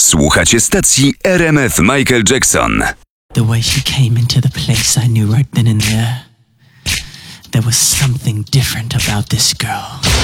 Słuchacie stacji RMF Michael Jackson. The way she came into the place, I knew right then and there. There was something different about this girl.